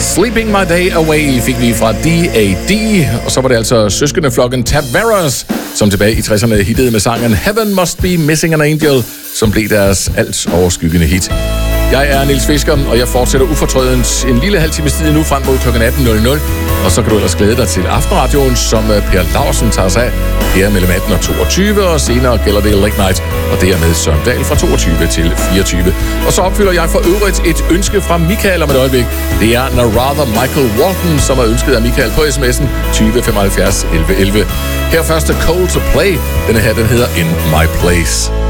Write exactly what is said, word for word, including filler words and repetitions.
Sleeping My Day Away fik vi fra D A D, og så var det altså søskendeflokken Tavares, som tilbage i tresserne hittede med sangen Heaven Must Be Missing an Angel, som blev deres alt overskyggende hit. Jeg er Niels Fisker, og jeg fortsætter ufortrødent en lille halv times tid nu frem mod klokken atten nul nul. Og så kan du ellers glæde dig til Aftenradioen, som Per Larsen tager sig af her mellem atten og toogtyve, og senere gælder det Late Night, og det er med Søren Dahl fra toogtyve til fireogtyve. Og så opfylder jeg for øvrigt et ønske fra Michael om et øjeblik. Det er Narada Michael Walton, som er ønsket af Michael på sms'en tyve femoghalvfjerds elleve elleve. Her første Cold to Play. Denne her, den hedder In My Place.